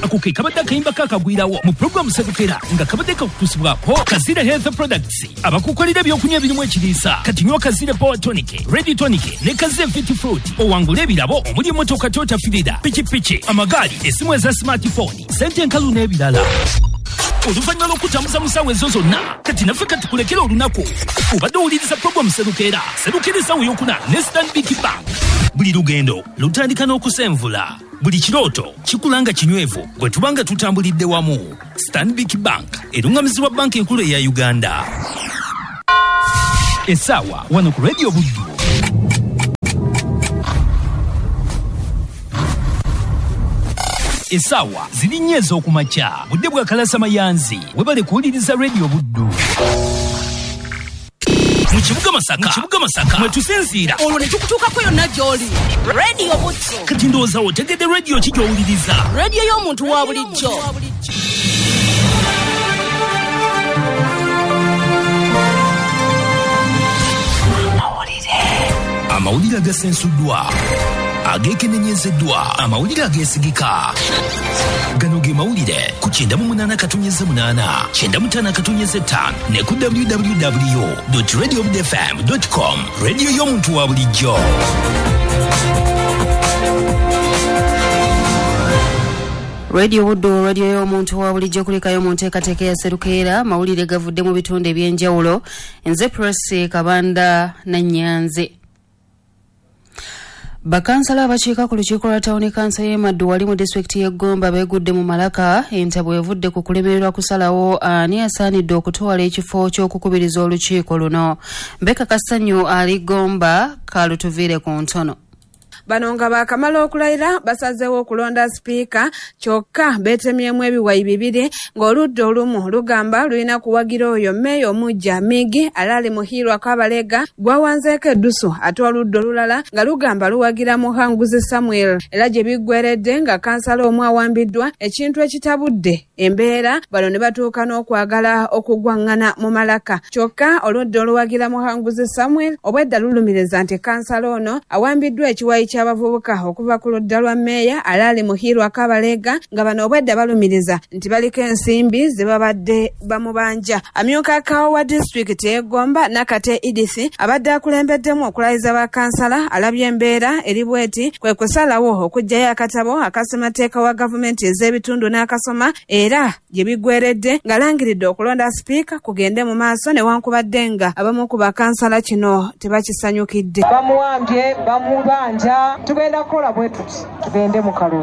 ako ke kabadde akayimba kakagwirawo mu programu Serukera nga kabadde kakutusibwako Kazira Health Products abakukolera ebyokunywa ebirimu ekiriisa kati nywa Kazira Power Tonic, Ready Tonic ne Kazira Fit Fruit owangula ebirabo omuli emmotoka Toyota Fielder, pikipiki, amagaali, essimu eza smartphone, sente enkalu n'ebirala. Oluvannyuma lw'okutambuza musawo ezo zonna kati naffe katukulekera olunaku obadde owuliriza programu Serukera essawo eyokuna ne Stanbic Bank. Buli lugendo lutandika n'okusenvula, buli kirooto kikulanga kinywevu gwe tubanga tutambulidde wamu. Stanbic Bank erungamizibwa banka enkulu eya Uganda. Essaawa wano ku Radio Buddu. Essaawa ziri nnya ez'okumakya budde bwa kalasa mayanzi webale kuwuliriza Radio Buddu. Mu kibuga Masaka mwe tusinziira olwo ne tukutuukako yonna gy'oli. Radio Buddu kati ndowooza otegedde radio ki gy'owuliriza? Radio y'omuntu wa bulijjo. Amawulire agasensuddwa, ageekenenyezeddwa, amawulire ageesigika. Gano ge mawulire ku 98.8, 95.5 ne ku www.radiobudfm.com. Radio y'omuntu wa bulijjo. Radio Buddu, radio y'omuntu wa bulijjo kulikayo mu nteekateeka ya Serukera, mawulire gavudde mu bitundu eby'enjawulo. Nze Press Kabanda Nanyanze. Bakansala abakiika ku lukiiko lwa Tawuni Kansa y'e Maddu wali mu disitulikiti y'e Gomba beegudde mu Malaka entabwe evudde ku kulemererwa kusalawo ani asaanidde okutwala ekifo ky'okukubiriza olukiiko luno. Mbeka Kasanyu ali Gomba kalutuviire ku ntono. Bano nga baakamala okulayira basazeewo okulonda sipiika kyokka beetemyemu ebiwayi bibiri ng'oludda olumu lugamba lulina kuwagira oyo mmeeya omujja Migi Alali Muhirwa Kabalega gwawanzeeko eddusu ate oludda olulala nga lugamba luwagira Muhanguzi Samuel era gye biggweredde nga kansala omu awambiddwa ekintu ekitabudde embeera bano ne batuuka n'okwagala okugwaŋŋana mu Malaka kyokka oludda oluwagira Muhanguzi Samuel obwedda lulumiriza nti kansala ono awambiddwa ekiwayi abavubuka okuva ku ludda lwa mmeeya Alali Muhirwa Kabalega nga bano obwedda balumiriza nti baliko ensimbi ze babadde bamubanja. Amyuka wa disitulikiti y'e Gomba Nakate Idisi abadde akulembeddemu okulayiza bakansala alabye embeera eri bweti kwe kusalawo okuggyayo akatabo akasemateeka wa gavumenti ez'ebitundu n'akasoma era gye biggweredde ng'alangiridde okulonda sipiika kugende mu maaso newankubadde nga abamu ku bakansala kino tebakisanyukidde. Bamuwambye bamubanja tugenda kukola bwe tuti tugende mu kalulu.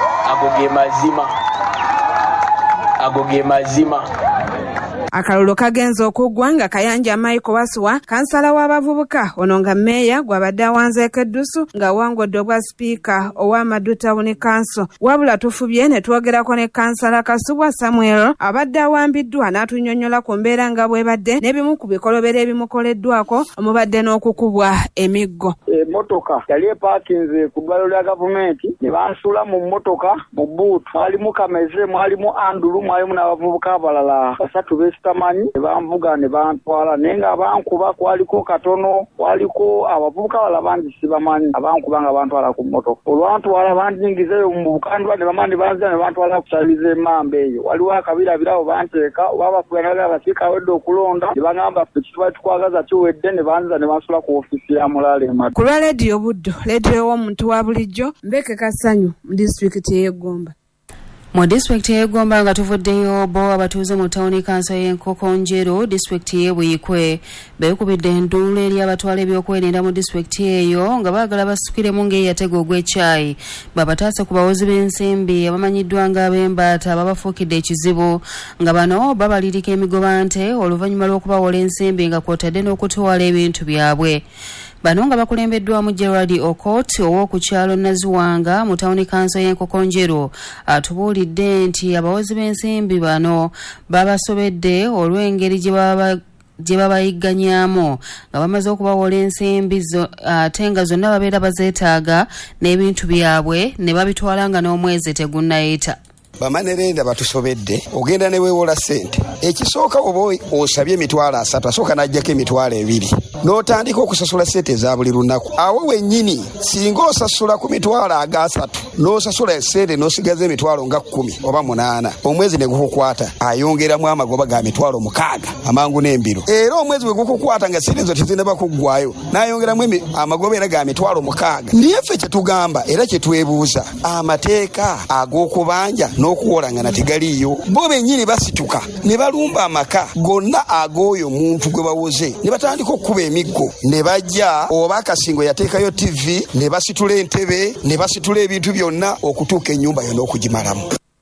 Ago ge mazima. Akalulu kagenza okuggwa nga Kayanja Michael Waswa kansala w'abavubuka ono nga mmeeya gwabadde awanzeeko eddusu nga wangudde obwa sipiika owa Maddu Town Council. Wabula tufubye ne twogerako ne kansala Kasubwa Samuel abadde awambiddwa n'atunnyonnyola ku mbeera nga bwebadde n'ebimu ku bikolobero ebimukoleddwako omubadde n'okukubwa emiggo. Motoka yali epaakinze ku ddwaliro lya gavumenti ne bansula mu mmotoka mu buutu. Mwalimu Kameze, mwalimu Andulu, mwalimu n'abavubuka abalala basatu tamanyi ne banvuga ne bantwala naye nga abankuba kwaliko katono kwaliko abavubuka abalala bangi sibamanyi abankuba nga bantwala ku mmotoka olwantwala bandingizeyo mu bukandwa ne bamani banzira ne bantwala kusaliza emmamba eyo waliwo akabirabirawo banteeka wabafugana abasiika wedde okulonda ne bagamba ffe kitwali tukwagaza kiwedde ne banziza ne bansula ku ofiisi ya Mulala e Maddu. Ku lwa Radio Buddu, radio y'omuntu wa bulijjo Mbeke Kasanyu mu disitulikiti y'e Gomba. Mu disitulikiti y'e Gomba nga tuvuddeyo bo abatuuze mu Tawuni Kansa y'e Nkokonjero disitulikiti y'e Buyikwe beekubidde enduulu eri abatwala ebyokwerinda mu disitulikiti eyo nga baagala basukiremu ng'eyatega ogw'ekyayi babataase ku bawozi b'ensimbi abamanyiddwa ng'ab'embaata babafuukidde ekizibu nga bano babalirika emigobante oluvannyuma lw'okubawola ensimbi nga kw'otadde n'okutwala ebintu byabwe. Bano nga bakulembeddwamu Gerald Okot ow'oku kyalo Naziwanga mu Tawuni Kansa y'e Nkokonjero atubuulidde nti abawozi b'ensimbi bano babasobedde olw'engeri gye babayigganyaamu nga bamaze okubawola ensimbi ate nga zonna babeera bazeetaaga n'ebintu byabwe ne babitwala nga n'omwezi tegunnayita. bamanerenda batusobedde ogenda ne weewola ssente ekisooka oba osabye emitwalo 3 asooka n'ajjako emitwalo 2 n'otandika okusasula ssente eza buli lunaku awo wennyini singa osasula ku mitwalo 3 n'osasula ssente n'osigaza emitwalo nga 10 oba 8 omwezi ne gukukwata ayongeramu amagoba ga mitwalo 6 amangu n'embiro era omwezi bwe gukukwata nga ssente zo tezinaba kuggwayo n'ayongeramu amagoba era ga mitwalo 6 ndiye ffe kye tugamba era kye twebuuza amateeka ag'okubanja n'okuwolangana tegaliiyo bo bennyini basituka ne balumba amaka gonna ag'oyo omuntu gwe bawoze ne batandika okukuba emiggo ne bajja oba akasingo yateekayo TV ne basitula entebe ne basitula ebintu byonna okutuuka ennyumba yonna okugimalamu.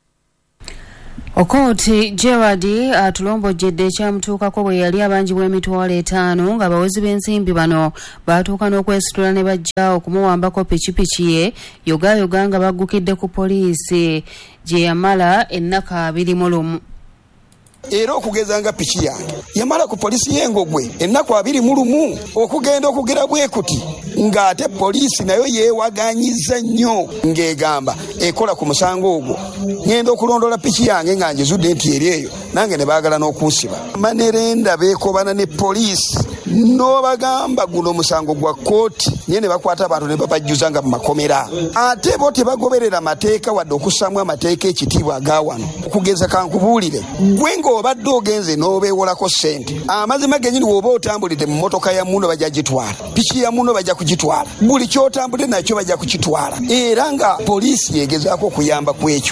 Okooti Gerard atulombojjedde ekyamutuukako bwe yali abanjibwa emitwalo 5 nga bawezi b'ensimbi bano baatuuka n'okwesitula ne bajja okumuwambako pikipiki ye yogayoga nga baggukidde ku poliisi gye yamala ennaku 21. Era okugeza nga piki yange yamala ku poliisi y'Engogwe ennaku 21 okugenda okugera bwekuti ng'ate poliisi nayo yeewaganyiza nnyo ng'egamba ekola ku musango ogwo ngenda okulondola piki yange nga njizudde nti eri eyo nange ne baagala n'okunsiba manerenda beekobana ne poliisi n'obagamba guno musango gwa kooti nye ne bakwata abantu ne babajjuza nga mu makomera ate bo tebagoberera mateeka wadde okussaamu amateeka ekitiibwa agawano okugeza kankubuulire gwe ng'obadde ogenze n'obeewolako ssente amazima gennyini w'oba otambulidde mu mmotoka ya muno bajja gitwala piki ya muno bajja kugitwala buli ky'otambudde nakyo bajja kukitwala era nga poliisi yeegezaako okuyamba ku ekyo.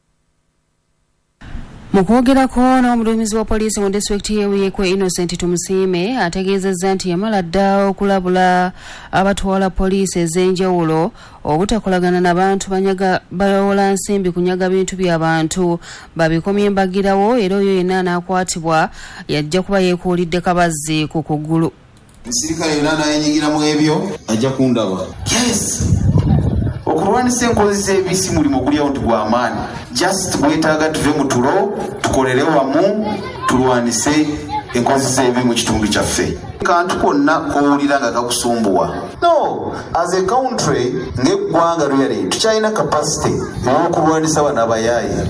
Mu kwogerako n'omuduumizi wa poliisi mu disitulikiti y'Ebuyekwe Innocent Tumusiime ategeezezza nti yamala dda okulabula abatwala poliisi ez'enjawulo obutakolagana n'abantu bayowola nsimbi kunyaga bintu by'abantu babikomye mbagirawo era oyo yenna anaakwatibwa yajja kuba yeekuulidde kabazzi ku kugulu. Omusirikale yenna anaayenyigira mu ebyo ajja kundaba. Yes. Okulwanisa enkozi z'ebisi mulimu ogulyawo nti gw'amaanyi just gwetaaga tuve mu tulo tukolere wamu tulwanise enkozi z'ebi mu kitundu kyaffe kantu konna kowulira nga kakusumbuwa no as a country ng'eggwanga really tukyalina capacity ey'okulwanisa bano abayaaye.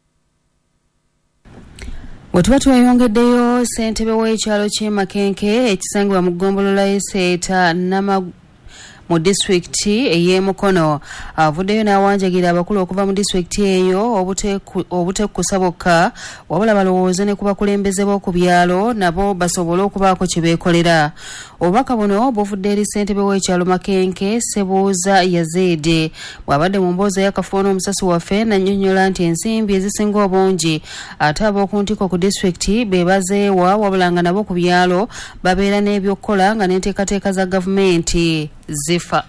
Bwe tuba tweyongeddeyo ssentebe w'ekyalo ky'e Makenke ekisangibwa mu ggombolola y'Eseeta mu disitulikiti ey'e Mukono avuddeyo n'awanjagira abakulu okuva mu disitulikiti eyo obutekkusa bokka wabula balowooze ne ku bakulembeze b'oku byalo nabo basobole okubaako kye beekolera. Obubaka buno buvudde eri ssentebe w'ekyalo Makenke Sebuuza Yazidi bw'abadde mu mboozi y'akafuuno omusasi waffe n'annyonnyola nti ensimbi ezisinga obungi ate ab'oku ntiko ku disitulikiti be bazeewa wabula nga nabo ku byalo babeera n'ebyokkola nga n'enteekateeka za gavumenti zifa.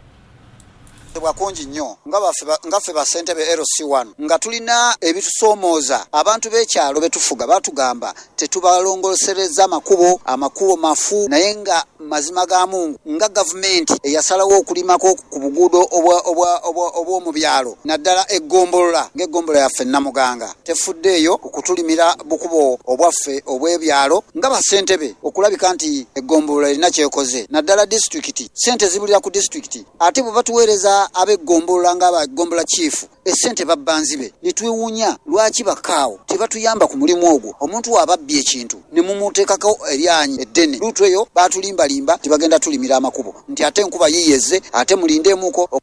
Bwakungi nnyo nga ffe bassentebe LC1 nga tulina ebitusoomooza abantu b'ekyalo betufuga batugamba tetubalongosereza amakubo mafu naye nga mazima ga Mungu nga gavumenti eyasalawo okulimako ku buguudo obw'omu byalo naddala eggombolola ng'eggombolola yaffe Namuganga tefuddeeyo okutulimira bukubo obwaffe obw'ebyalo nga bassentebe okulabika nti eggombolola erina kyekoze naddala disitulikiti ssente zibulira ku disitulikiti ate bwe batuweereza abeggombola ng'abagombola chief essente babbanzibe nitwewuunya lwaki bakaawo tebatuyamba ku mulimu ogwo omuntu wababbye ekintu ne mumuteekako eryanyi eddene lutu eyo baatulimbalimba tebagenda tulimira amakubo nti ate enkuba yiyeze ate mulindeemuko.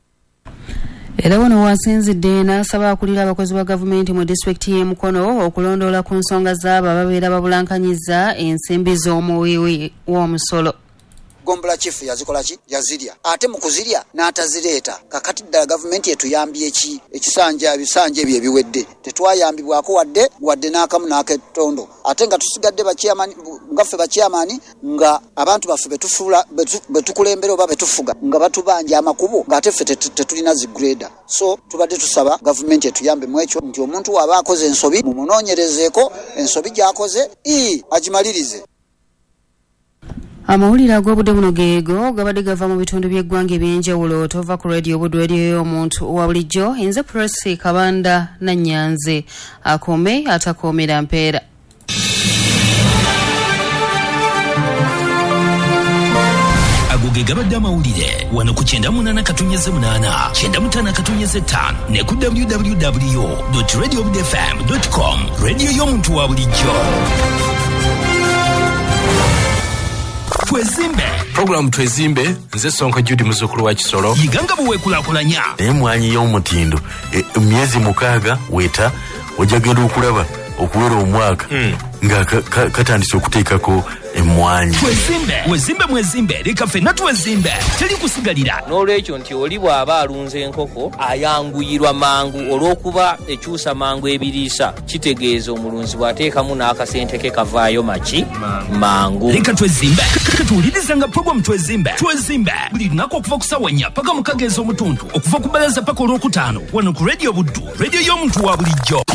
Era wano wasinzidde n'asaba akulira abakozi ba gavumenti mu disitulikiti y'e Mukono okulondoola ku nsonga z'abo ababeera babulankanyiza ensimbi z'omuwiwi w'omusolo. Gombola chief yazikola ki yazirya ate mu kuzirya n'atazireeta kakati ddala gavumenti etuyambye ekisanja ebisanja ebyo ebiwedde tetwayambibwako wadde n'akamu n'aketondo ate nga tusigadde ngaffe bakyamani nga abantu baffe betukulembera oba betufuga nga batubanja amakubo ng'ate ffe tetulina zigreda so tubadde tusaba gavumenti etuyambe mu ekyo nti omuntu waba akoze ensobi mumunoonyerezeeko ensobi gy'akoze agimalirize. Amawulire ag'obudde buno geego gabadde gava mu bitundu by'eggwanga eby'enjawulo tova ku radio budwediyo y'omuntu wa bulijjo nze Presi Kabanda Nannyanze akome atakoomera mpeera. Ago ge gegabadde amawulire wano ku 98.8 95 ne ku www.radiobudfm.com. Radio y'omuntu wa bulijjo. Twezimbe program Twezimbe nze Sonko Judy muzukulu wa Kisolo yiganga buwekulakulanya emwanyi y'omutindo myezi 6 weta ojagenda okulaba okuwera omwaka nga katandise okuteekako emwanyi. Twezimbe mwezimbe leka ffenna twezimbe teri kusigalira. N'olwekyo nti oli bw'aba alunze enkoko ayanguyirwa mangu olw'okuba ekyusa mangu ebiriisa kitegeeza omulunzi bw'ateekamu n'akasente ke kavaayo maki mangu. Leka twezimbe tuwuliriza nga program Twezimbe buli lunaku okuva ku ssaawa 4 paka 6 ez'omutuntu okuva ku bbalaza paka olw'okutaano wano ku Radio Buddu, radio y'omuntu wa bulijjo.